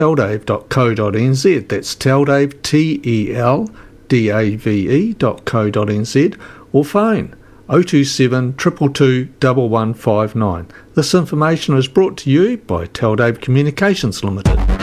teldave.co.nz. That's Teldave, teldave.co.nz, or phone 027 222 1159. This information is brought to you by Teldave Communications Limited.